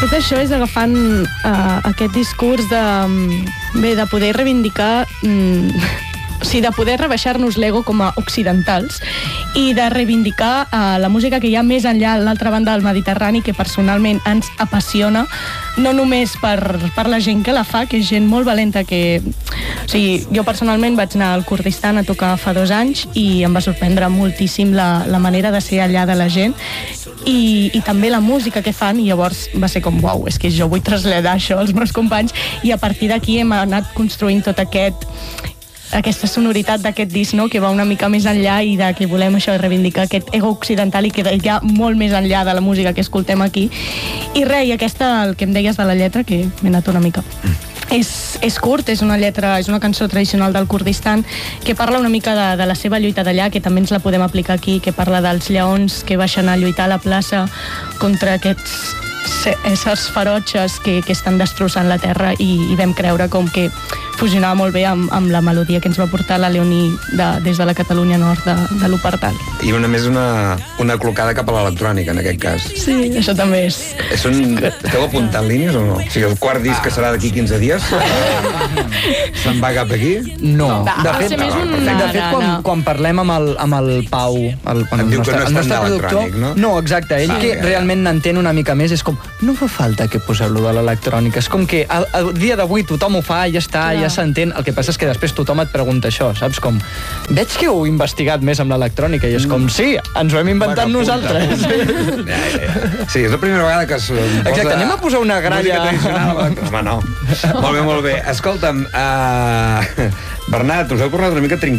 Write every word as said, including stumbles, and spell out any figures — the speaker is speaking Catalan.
tot això és agafant uh, aquest discurs de, bé, de poder reivindicar... Mm, o sigui, de poder rebaixar-nos l'ego com a occidentals i de reivindicar uh, la música que hi ha més enllà a l'altra banda del Mediterrani, que personalment ens apassiona, no només per, per la gent que la fa, que és gent molt valenta, que... O sigui, jo personalment vaig anar al Kurdistan a tocar fa dos anys i em va sorprendre moltíssim la, la manera de ser allà de la gent i, i també la música que fan, i llavors va ser com, uau, és que jo vull traslladar això als meus companys, i a partir d'aquí hem anat construint tot aquest aquesta sonoritat d'aquest disc, no?, que va una mica més enllà i de que volem això, reivindicar aquest ego occidental i que hi ha molt més enllà de la música que escoltem aquí. I res, i aquesta, el que em deies de la lletra, que m'he anat una mica... És, és curt, és una lletra, és una cançó tradicional del Kurdistan que parla una mica de, de la seva lluita d'allà, que també ens la podem aplicar aquí, que parla dels lleons que baixen a lluitar a la plaça contra aquests éssers ferotges que, que estan destrossant la terra, i, i vam creure com que fusionava molt bé amb, amb la melodia que ens va portar la Leonie de, des de la Catalunya Nord de, de l'Opartal. I una més una, una clocada cap a l'electrònica, en aquest cas. Sí, això també és... és un... Esteu apuntant línies o no? O sigui, el quart disc que serà d'aquí quinze dies se'n va cap aquí? No. Va, de fet, més un... de fet quan, quan parlem amb el, amb el Pau... El, Em diu que no és tant d'electrònic, no? No, exacte. Ell, que realment n'entén una mica més, és com, no fa falta que poseu-lo de l'electrònica. És com que a, a dia d'avui tothom ho fa, ja està, ja s'entén. El que passa és que després tothom et pregunta això, saps? Com, veig que heu investigat més amb l'electrònica, i és com, sí, ens ho hem inventat Bueno, nosaltres. punta, punta. Ja, ja, ja. Sí, és la primera vegada que es posa... Exacte, anem a posar una gralla... Música tradicional. Home, no. Molt bé, molt bé. Escolta'm, uh, Bernat, us heu portat una mica trincat